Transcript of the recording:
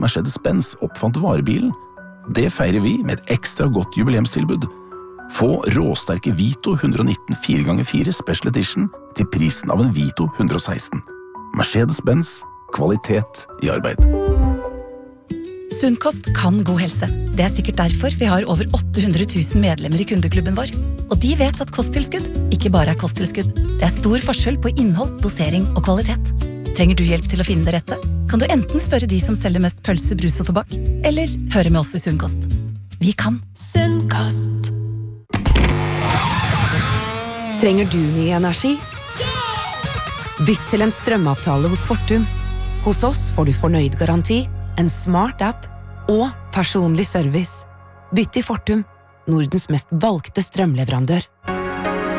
Mercedes-Benz oppfant varebilen. Det feirer vi med et ekstra godt jubileumstilbud. Få råsterke Vito 119 4x4 Special Edition til prisen av en Vito 116. Mercedes-Benz, kvalitet i arbeid. Sunnkost kan god helse. Det sikkert derfor vi har over 800 000 medlemmer i kundeklubben vår. Og de vet at kosttilskudd ikke bare kosttilskudd. Det stor forskjell på innhold, dosering og kvalitet. Trenger du hjelp til å finne det rette? Kan du enten spørre de som selger mest pølse, brus og tobakk, eller høre med oss i Sunnkost. Vi kan. Sunnkost. Trenger du ny energi? Bytt til en strømavtale hos Fortum. Hos oss får du fornøyd garanti, en smart app og personlig service. Bytt til Fortum, Nordens mest valgte strømleverandør.